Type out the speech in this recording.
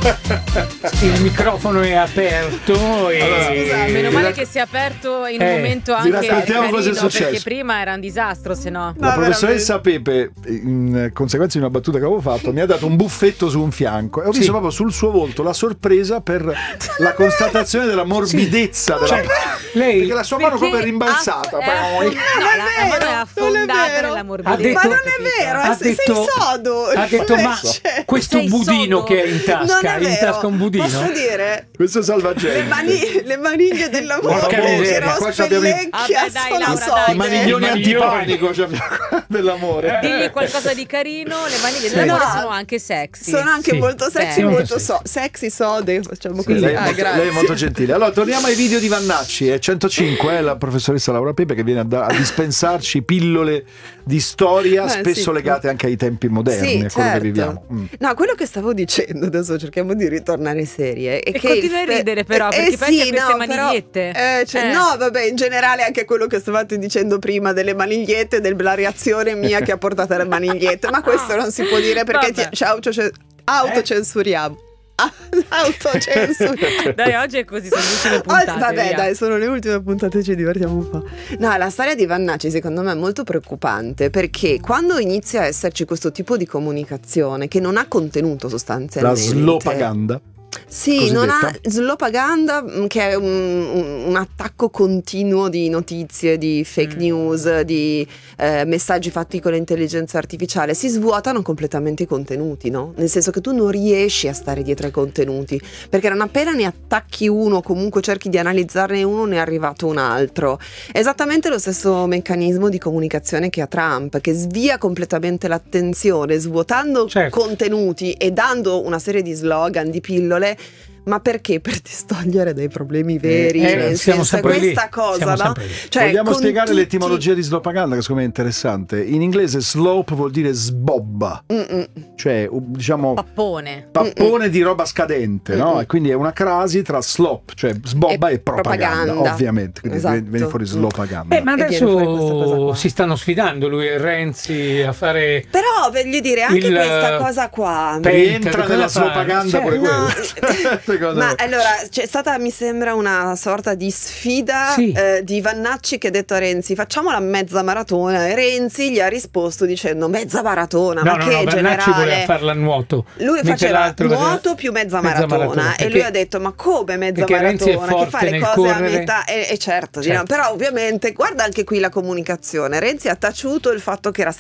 Il microfono è aperto e Scusa, meno male che si è aperto in un momento anche raccontiamo cosa è carino, successo. perché prima era un disastro, se no. La professoressa Pepe, in conseguenza di una battuta che avevo fatto, mi ha dato un buffetto su un fianco e ho visto proprio sul suo volto la sorpresa per la constatazione della morbidezza della lei perché la sua mano proprio è rimbalzata. La mano è affondata nella morbidezza. Ma non è vero, sei sodo. Ha detto, ma questo Sei budino sodo. che è in tasca, Non è in vero. tasca un budino? Posso dire? Questo è salvagente. Le maniglie dell'amore Porca di miseria, qua c'abbiamo Rospellecchia Vabbè, dai, sono Laura, sode. dai. I maniglioni Maniglioni. antipanico dell'amore. Digli qualcosa di carino, le maniglie dell'amore No. sono anche sexy. Sono anche Sì. molto sexy, Beh. molto sexy sode, facciamo Sì, così. lei, è molto, grazie. lei è molto gentile. Allora, torniamo ai video di Vannacci. È 105, la professoressa Laura Pepe che viene a dispensarci pillole di storia, spesso sì. legate anche ai tempi moderni, Sì, a quello certo. che viviamo. No, quello che stavo dicendo, adesso cerchiamo di ritornare serie. È E che continui a ridere però, perché pensi a queste manigliette. No, vabbè, in generale anche quello che stavate dicendo prima delle manigliette, della reazione mia che ha portato alle manigliette, ma questo non si può dire perché Vabbè. ci autocensuriamo. Autocensuriamo. Dai, oggi è così, sono le ultime puntate. Vabbè, via. dai, sono le ultime puntate, ci divertiamo un po'. No, la storia di Vannacci secondo me è molto preoccupante perché quando inizia a esserci questo tipo di comunicazione che non ha contenuto La sostanzialmente, slopaganda. sì, non ha cosiddetta. slopaganda, che è un attacco continuo di notizie, di fake news, di messaggi fatti con l'intelligenza artificiale. Si svuotano completamente i contenuti, no? Nel senso che tu non riesci a stare dietro ai contenuti, perché non appena ne attacchi uno, comunque cerchi di analizzarne uno, ne è arrivato un altro. È esattamente lo stesso meccanismo di comunicazione che ha Trump, che svia completamente l'attenzione, svuotando Certo. contenuti e dando una serie di slogan, di pillole. Ma perché? Per distogliere dai problemi veri, nel siamo senso, è sempre lì, questa cosa, siamo no? sempre lì. Cioè, Vogliamo con spiegare tutti- l'etimologia di slopaganda, che secondo me è interessante. In inglese slope vuol dire sbobba, cioè diciamo Pappone. pappone di roba scadente, no? E quindi è una crasi tra slop, cioè sbobba e, propaganda, propaganda. ovviamente. Quindi Esatto. viene fuori slopaganda. Ma E viene fuori questa cosa adesso qua. si stanno sfidando lui e Renzi a fare Però voglio dire, anche Il, questa cosa qua. Rientra cosa nella fare? slopaganda pure Certo. quello. Secondo Ma me. allora c'è stata, mi sembra, una sorta di sfida Sì. di Vannacci che ha detto a Renzi facciamo la mezza maratona, e Renzi gli ha risposto dicendo mezza maratona, ma che Vannacci generale. voleva farla a nuoto. Lui mentre faceva l'altro nuoto più mezza maratona, e lui perché- ha detto ma come mezza perché Renzi è maratona, che fa forte le nel cose a correre. metà, e certo, Certo. però ovviamente guarda anche qui la comunicazione. Renzi ha taciuto il fatto che era